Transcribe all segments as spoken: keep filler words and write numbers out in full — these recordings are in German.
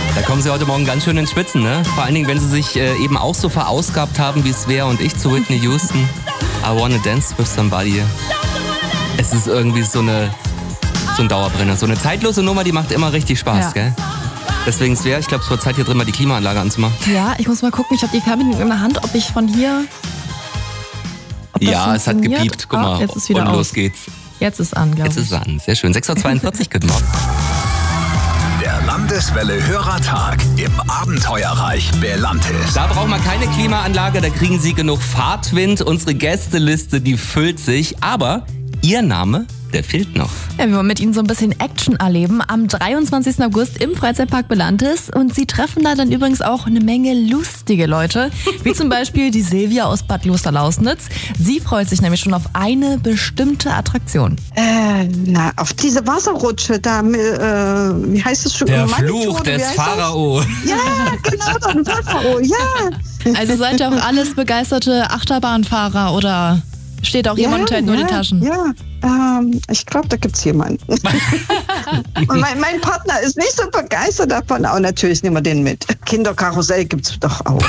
Da kommen Sie heute Morgen ganz schön ins Schwitzen, ne? Vor allen Dingen, wenn Sie sich äh, eben auch so verausgabt haben wie Svea und ich zu Whitney Houston. I wanna dance with somebody. Es ist irgendwie so eine so ein Dauerbrenner. So eine zeitlose Nummer, die macht immer richtig Spaß, Ja. gell? Deswegen Svea, ich glaube, es wird Zeit, hier drin mal die Klimaanlage anzumachen. Ja, ich muss mal gucken, ich habe die Fernbedienung in der Hand, ob ich von hier... Ob das Ja, es hat funktioniert. gepiept. Guck Ah, mal. jetzt ist wieder und aus. los geht's. Jetzt ist an, glaube Jetzt ich. ist es an. Sehr schön. sechs Uhr zweiundvierzig, guten Morgen. Der Landeswelle Hörertag im Abenteuerreich Belantis. Da braucht man keine Klimaanlage, da kriegen Sie genug Fahrtwind. Unsere Gästeliste, die füllt sich. Aber Ihr Name, der fehlt noch. Ja, wir wollen mit Ihnen so ein bisschen Action erleben am dreiundzwanzigsten August im Freizeitpark Belantis. Und Sie treffen da dann übrigens auch eine Menge lustige Leute, wie zum Beispiel die Silvia aus Bad Loster-Lausnitz. Sie freut sich nämlich schon auf eine bestimmte Attraktion. Äh, na, auf diese Wasserrutsche da, äh, wie heißt es schon? Der Manitou, Fluch oder wie des heißt das? Pharao. Ja, genau, der Pharao, ja. Also seid ihr auch alles begeisterte Achterbahnfahrer oder steht auch jemand und hält nur ja, die Taschen? Ja, ähm, ich glaube, da gibt's jemanden. Und mein, mein Partner ist nicht so begeistert davon. Aber natürlich nehmen wir den mit. Kinderkarussell gibt's doch auch.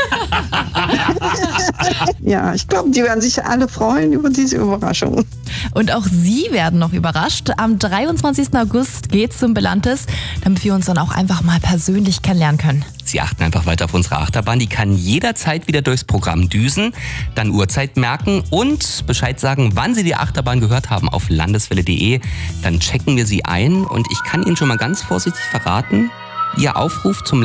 Ja, ich glaube, die werden sich alle freuen über diese Überraschung. Und auch Sie werden noch überrascht. Am dreiundzwanzigsten August geht's zum Belantis, damit wir uns dann auch einfach mal persönlich kennenlernen können. Sie achten einfach weiter auf unsere Achterbahn. Die kann jederzeit wieder durchs Programm düsen, dann Uhrzeit merken und Bescheid sagen, wann Sie die Achterbahn gehört haben auf landeswelle punkt de. Dann checken wir Sie ein und ich kann Ihnen schon mal ganz vorsichtig verraten, Ihr Aufruf zum